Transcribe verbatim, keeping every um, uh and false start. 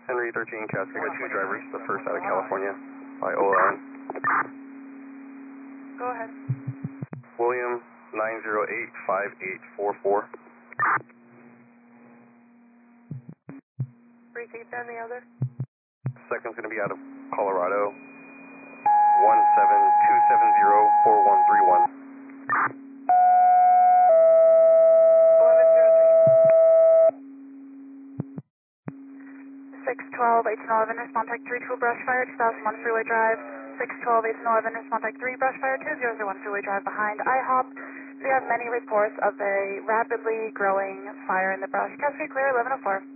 Henry thirteen, Cascade, got two drivers, the first out of California by O L N. Go ahead. William nine zero eight five eight four four. Repeat then the other. Second's going to be out of Colorado, one seven two seven zero four one three one. eleven zero three. six twelve, eighteen eleven, respond type three two, brush fire, two thousand one Freeway Drive. six twelve, eighteen eleven, respond type three, brush fire, two zero zero one Freeway Drive behind I HOP. We have many reports of a rapidly growing fire in the brush. Cascade clear, eleven oh four.